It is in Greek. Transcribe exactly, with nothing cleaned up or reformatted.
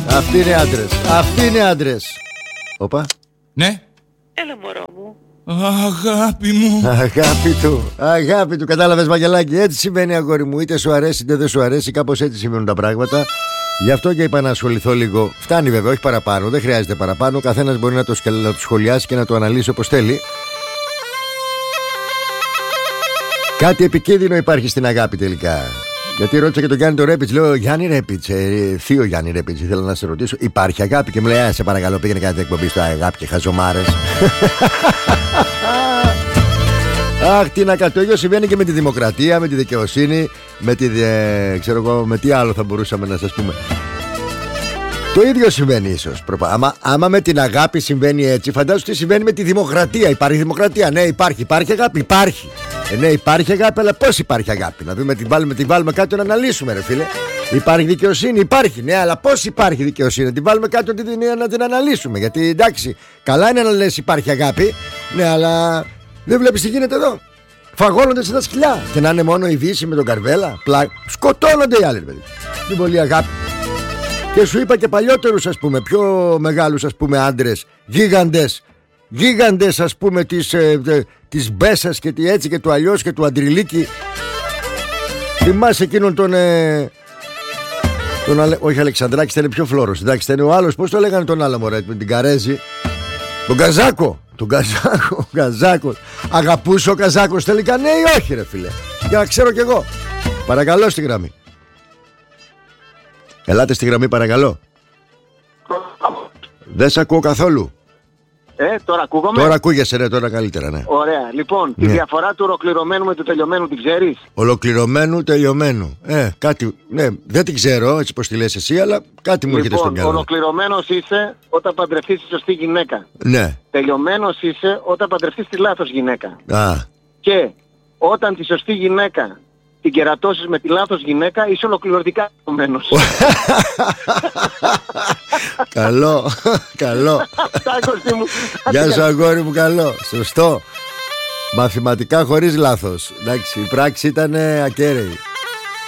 Αυτοί είναι άντρες. Αυτοί είναι άντρες. Όπα. Ναι. Έλα μωρό μου. Αγάπη μου. Αγάπη του. Αγάπη του. Κατάλαβες, Βαγγελάκη? Έτσι συμβαίνει, αγόρι μου. Είτε σου αρέσει είτε δεν σου αρέσει. Κάπως έτσι συμβαίνουν τα πράγματα. Γι' αυτό και είπα να ασχοληθώ λίγο. Φτάνει βέβαια, όχι παραπάνω. Δεν χρειάζεται παραπάνω. Ο καθένας μπορεί να το, να το σχολιάσει και να το αναλύσει όπως θέλει. Κάτι επικίνδυνο υπάρχει στην αγάπη τελικά. Γιατί ρώτησα και τον Γιάννη τον Ρέπιτς. Λέω, Γιάννη Ρέπιτς, ε, θείο Γιάννη Ρέπιτς, ήθελα να σε ρωτήσω, υπάρχει αγάπη? Και μου λέει, σε παρακαλώ, πήγαινε κάτι εκπομπή στο αγάπη και χαζομάρες. Αχ, τι να κάνω. Το ίδιο συμβαίνει και με τη δημοκρατία, με τη δικαιοσύνη, με τη. Ε, ξέρω εγώ, με τι άλλο θα μπορούσαμε να σας πούμε. Το ίδιο συμβαίνει ίσως. Άμα, άμα με την αγάπη συμβαίνει έτσι, φαντάζομαι τι συμβαίνει με τη δημοκρατία. Υπάρχει δημοκρατία? Ναι, υπάρχει. Υπάρχει αγάπη? Υπάρχει. Ε, ναι, υπάρχει αγάπη, αλλά πώς υπάρχει αγάπη? Να δούμε, την βάλουμε, την βάλουμε κάτω να αναλύσουμε, ρε φίλε. Υπάρχει δικαιοσύνη? Υπάρχει. Ναι, αλλά πώς υπάρχει δικαιοσύνη? Να την βάλουμε κάτω να την αναλύσουμε. Γιατί εντάξει, καλά είναι να λες υπάρχει αγάπη. Ναι, αλλά δεν βλέπεις τι γίνεται εδώ. Φαγώνονται σε τα σκυλιά. Και να είναι μόνο η Δύση με τον Καρβέλα. Πλά... Σκοτώνονται οι άλλοι, παιδί. Την πολύ αγάπη. Και σου είπα και παλιότερους, ας πούμε, πιο μεγάλους, ας πούμε, άντρες, γίγαντες, γίγαντες, ας πούμε, της, ε, ε, της Μπέσας και τι έτσι και του αλλιώς και του Αντριλίκη. Θυμάσαι εκείνον τον, ε, τον Ale... όχι Αλεξανδράκης, ήταν πιο Φλόρος, εντάξει, ήταν ο άλλος, πώς το λέγανε τον άλλο, μωρέ, με την Καρέζη, τον Καζάκο, τον Καζάκο, ο Καζάκος. Αγαπούσε ο Καζάκος τελικά, ναι ή όχι, ρε φίλε? Για να ξέρω κι εγώ. Παρακαλώ στη γραμμή. Ελάτε στη γραμμή, παρακαλώ. Δεν σε ακούω καθόλου. Ε, τώρα ακούγομαι. Τώρα ακούγεσαι, ρε, τώρα καλύτερα, ναι. Ωραία. Λοιπόν, ναι. Τη διαφορά του ολοκληρωμένου με του τελειωμένου την ξέρεις? Ολοκληρωμένου, τελειωμένου. Ε, κάτι, ναι, δεν την ξέρω, έτσι πως τη λες εσύ, αλλά κάτι μου έρχεται λοιπόν, στον μυαλό. Ολοκληρωμένος είσαι όταν παντρευτείς τη σωστή γυναίκα. Ναι. Τελειωμένος είσαι όταν παντρευτείς τη λάθος γυναίκα. Α. Και όταν τη σωστή γυναίκα την κερατώσεις με τη λάθος γυναίκα, είσαι ολοκληρωτικά τελειωμένος. Καλό, καλό. Γεια σου, αγόρι μου, καλό. Σωστό. Μαθηματικά χωρίς λάθος. Εντάξει, η πράξη ήταν ακέραιη.